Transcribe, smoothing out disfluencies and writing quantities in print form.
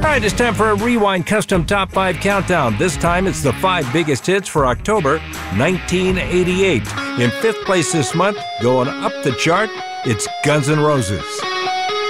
All right, it's time for a Rewind Custom Top 5 Countdown. This time it's the 5 biggest hits for October 1988. In 5th place this month, going up the chart, it's Guns N' Roses.